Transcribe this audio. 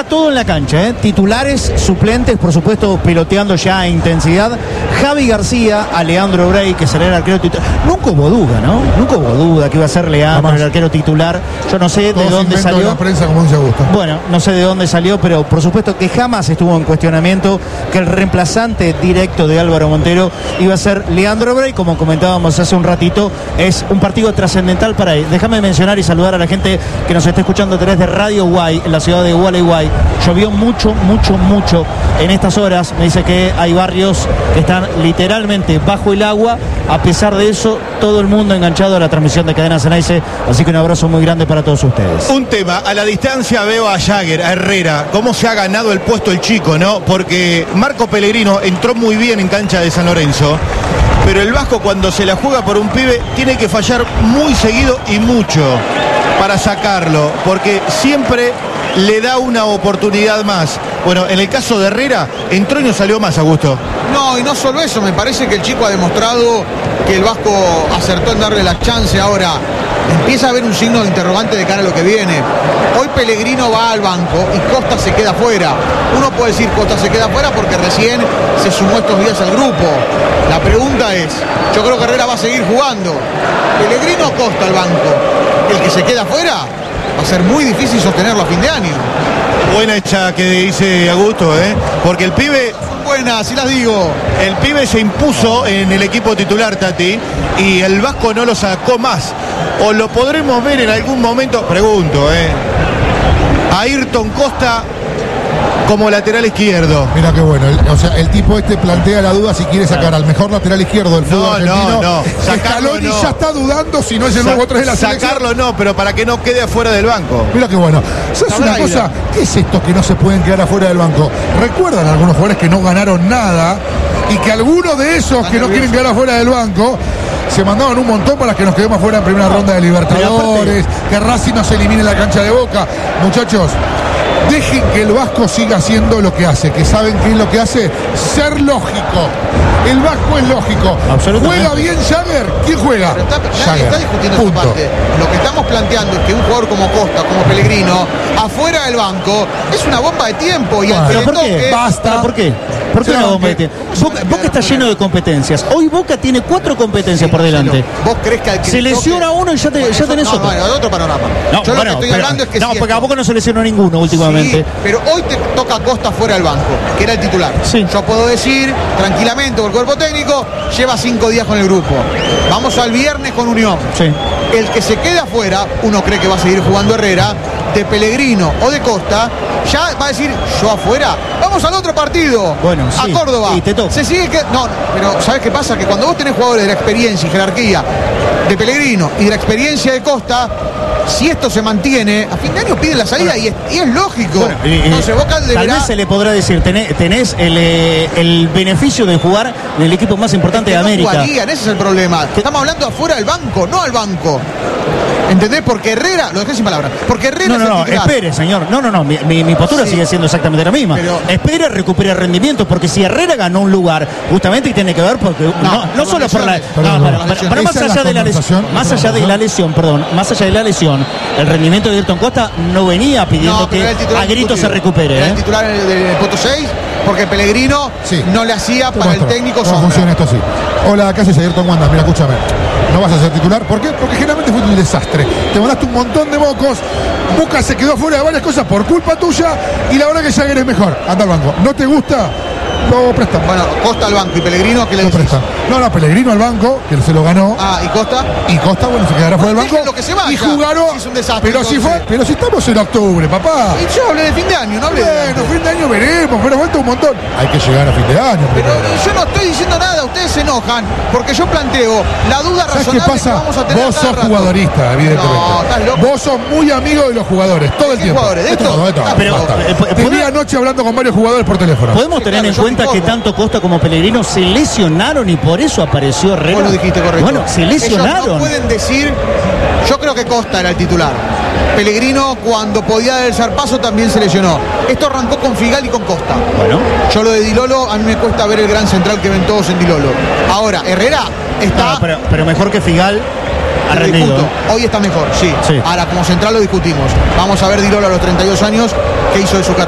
todo en la cancha, titulares, suplentes, por supuesto, piloteando ya a intensidad. Javi García, a Leandro Bray, que será el arquero titular. Nunca hubo duda, ¿no? Nunca hubo duda que iba a ser Leandro el arquero titular. Yo no sé de dónde salió. La prensa, como dice Augusto. Bueno, no sé de dónde salió, pero por supuesto que jamás estuvo en cuestionamiento que el reemplazante directo de Álvaro Montero iba a ser Leandro Bray. Como comentábamos hace un ratito, es un partido trascendental para él. Déjame mencionar y saludar a la gente que nos está escuchando a través de Radio Guay, en la ciudad de Gualeguay. Llovió mucho en estas horas. Me dice que hay barrios que están literalmente bajo el agua. A pesar de eso, todo el mundo enganchado a la transmisión de Cadena Ceneice. Así que un abrazo muy grande para todos ustedes. Un tema, a la distancia veo a Jagger, a Herrera, cómo se ha ganado el puesto el chico, ¿no? Porque Marco Pellegrino entró muy bien en cancha de San Lorenzo, pero el Vasco, cuando se la juega por un pibe, tiene que fallar muy seguido y mucho para sacarlo, porque siempre le da una oportunidad más. Bueno, en el caso de Herrera, entró y no salió más, Augusto. No, y no solo eso, me parece que el chico ha demostrado que el Vasco acertó en darle la chance. Ahora empieza a haber un signo de interrogante de cara a lo que viene. Hoy Pellegrino va al banco y Costa se queda fuera. Uno puede decir Costa se queda fuera porque recién se sumó estos días al grupo. La pregunta es, yo creo que Herrera va a seguir jugando. Pellegrino o Costa al banco. El que se queda fuera va a ser muy difícil sostenerlo a fin de año. Buena hecha que dice Augusto, porque el pibe... Buena, así las digo. El pibe se impuso en el equipo titular, Tati, y el Vasco no lo sacó más. O lo podremos ver en algún momento, pregunto, a Ayrton Costa como lateral izquierdo. Mira qué bueno, o sea, el tipo plantea la duda si quiere sacar al mejor lateral izquierdo del fútbol argentino. No, Scaloni ya está dudando si no es el nuevo 3 de la selección. Sacarlo no, pero para que no quede afuera del banco. Mira qué bueno. ¿Sabes una cosa? ¿Qué es esto que no se pueden quedar afuera del banco? ¿Recuerdan algunos jugadores que no ganaron nada y que algunos de esos que no quieren quedar afuera del banco se mandaban un montón para que nos quedemos fuera en primera ronda de Libertadores, que Racing nos elimine la cancha de Boca? Muchachos, dejen que el Vasco siga haciendo lo que hace, que saben qué es lo que hace, ser lógico. El Vasco es lógico. ¿Juega bien Jagger? ¿Quién juega? Nadie está discutiendo esa parte. Lo que estamos planteando es que un jugador como Costa, como Pellegrino, afuera del banco, es una bomba de tiempo. Y ¿Pero por qué? Basta. ¿Por qué? ¿Por qué una bomba de tiempo? Boca está lleno de competencias. Hoy Boca tiene 4 competencias por delante. ¿Vos crees que se lesiona uno y ya tenés otro? No, otro panorama. Yo lo que estoy hablando es que no, porque a Boca no se lesionó ninguno últimamente. Sí, pero hoy te toca Costa fuera del banco, que era el titular. Sí. Yo puedo decir tranquilamente, por el cuerpo técnico, lleva 5 días con el grupo. Vamos al viernes con Unión. Sí. El que se queda afuera, uno cree que va a seguir jugando Herrera, de Pellegrino o de Costa, ya va a decir, yo afuera, vamos al otro partido, bueno, sí, a Córdoba. y te toca. Se sigue que. No, pero ¿sabes qué pasa? Que cuando vos tenés jugadores de la experiencia y jerarquía de Pellegrino y de la experiencia de Costa, si esto se mantiene, a fin de año piden la salida, y es lógico. Bueno, entonces Boca deberá... Tal vez se le podrá decir, tenés el beneficio de jugar en el equipo más importante de América. No jugarían, ese es el problema. Estamos hablando afuera del banco, no al banco. ¿Entendés? Porque Herrera, lo dejé sin palabras, porque Herrera no, espere, señor. No, mi postura sigue siendo exactamente la misma. Pero espere, recupere rendimiento, porque si Herrera ganó un lugar, justamente, y tiene que ver porque no solo por la... Pero más allá de la lesión, más allá de la lesión, el rendimiento de Ayrton Costa no venía pidiendo que a gritos se recupere. Era el titular del puesto 6, porque Pellegrino no le hacía para el técnico sombra. ¿Cómo funciona esto así? Hola, ¿qué haces, Ayrton Wanda? Mira, escúchame. No vas a ser titular. ¿Por qué? Porque generalmente fue un desastre. Te mandaste un montón de mocos. Boca se quedó fuera de varias cosas por culpa tuya. Y la verdad que Jagger es mejor. Anda al banco. ¿No te gusta? Lo prestan. Bueno, Costa al banco y Pellegrino, ¿qué le decís? No, Pellegrino al banco, que se lo ganó. Ah, ¿y Costa? Y Costa, bueno, se quedará fuera del banco. Lo que se vaya. Y jugaron. Es un desastre. Pero si estamos en octubre, papá. Y yo hablé de fin de año, no hablé Bueno, fin de año veremos, pero falta un montón. Hay que llegar a fin de año. Pero yo no estoy diciendo nada, ustedes se enojan, porque yo planteo la duda razonable. ¿Sabes qué pasa? Que vamos a tener. Vos sos jugadorista, evidentemente. No, estás loco. Vos sos muy amigo de los jugadores, todo el tiempo. ¿Jugadores? ¿De esto? Pero te vi anoche hablando con varios jugadores por teléfono. Podemos tener en cuenta que tanto Costa como Pellegrino se lesionaron y por eso apareció Herrera. Vos lo dijiste correcto. Bueno, se lesionaron. Ellos no pueden decir, yo creo que Costa era el titular. Pellegrino, cuando podía dar el zarpazo, también se lesionó. Esto arrancó con Figal y con Costa. Bueno. Yo lo de Di Lolo, a mí me cuesta ver el gran central que ven todos en Di Lolo. Ahora, Herrera está... No, pero mejor que Figal ha rendido. Hoy está mejor, sí. Ahora, como central lo discutimos. Vamos a ver Di Lolo a los 32 años, qué hizo de su carrera.